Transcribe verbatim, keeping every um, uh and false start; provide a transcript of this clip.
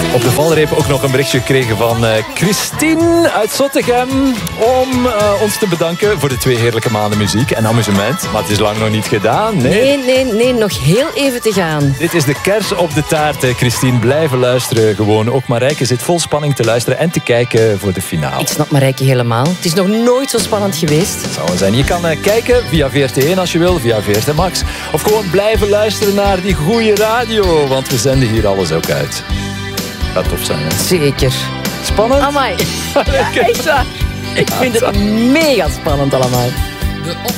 Op de valreep ook nog een berichtje gekregen van uh, Christine uit Zottegem om uh, ons te bedanken voor de twee heerlijke maanden muziek en amusement. Maar het is lang nog niet gedaan. Nee, nee, nee, nee nog heel even te gaan. Dit is de kers op de taart, hè, Christine. Blijven luisteren gewoon. Ook Marijke zit vol spanning te luisteren en te kijken voor de finale. Ik snap Marijke helemaal. Het is nog nooit zo spannend geweest. Dat zou wel zijn. Je kan uh, kijken via V R T één als je wil, via V R T Max. Of gewoon blijven luisteren naar die goede radio, want we zenden hier alles ook uit. Gaat tof zijn, hè? Zeker. Spannend? Amai. Ja, echt waar. Ik vind het mega spannend allemaal.